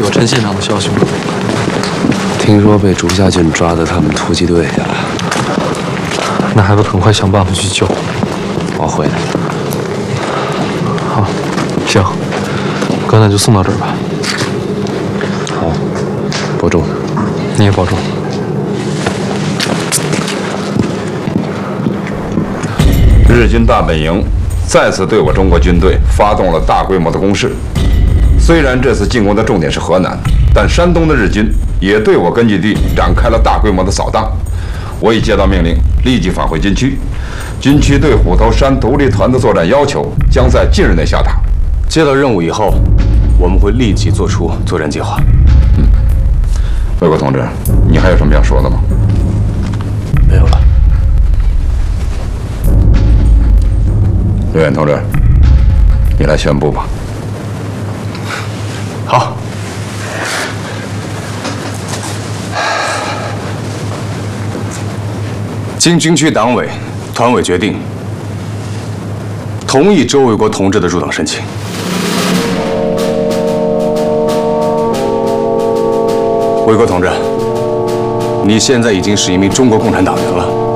佐陈县长的消息吗？ 听说被竹下郡抓到他们突击队去了。 那还不赶快想办法去救？ 我会的。 好，行，刚才就送到这儿吧。 好，保重。 你也保重。 日军大本营再次对我中国军队发动了大规模的攻势。虽然这次进攻的重点是河南，但山东的日军也对我根据地展开了大规模的扫荡。我已接到命令，立即返回军区。军区对虎头山独立团的作战要求将在近日内下达。 接到任务以后，我们会立即做出作战计划。 魏国同志，你还有什么要说的吗？ 没有了。 刘远同志，你来宣布吧。 好。经军区党委、团委决定，同意周卫国同志的入党申请。卫国同志，你现在已经是一名中国共产党员了。